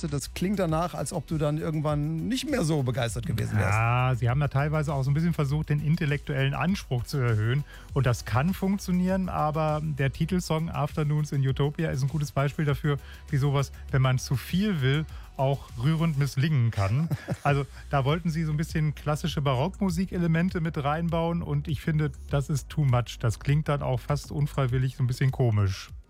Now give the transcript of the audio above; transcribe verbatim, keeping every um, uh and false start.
Texte, das klingt danach, als ob du dann irgendwann nicht mehr so begeistert gewesen wärst. Ja, sie haben da teilweise auch so ein bisschen versucht, den intellektuellen Anspruch zu erhöhen. Und das kann funktionieren, aber der Titelsong Afternoons in Utopia ist ein gutes Beispiel dafür, wie sowas, wenn man zu viel will, auch rührend misslingen kann. Also da wollten sie so ein bisschen klassische Barockmusikelemente mit reinbauen und ich finde, das ist too much. Das klingt dann auch fast unfreiwillig so ein bisschen komisch.